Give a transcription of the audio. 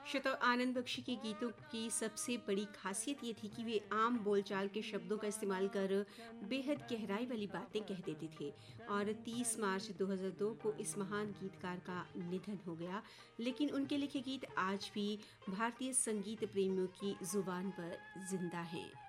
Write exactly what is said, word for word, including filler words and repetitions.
श्रोता, आनंद बख्शी के गीतों की सबसे बड़ी खासियत ये थी कि वे आम बोलचाल के शब्दों का इस्तेमाल कर बेहद गहराई वाली बातें कह देते थे। और तीस मार्च दो हज़ार दो को इस महान गीतकार का निधन हो गया, लेकिन उनके लिखे गीत आज भी भारतीय संगीत प्रेमियों की जुबान पर जिंदा हैं।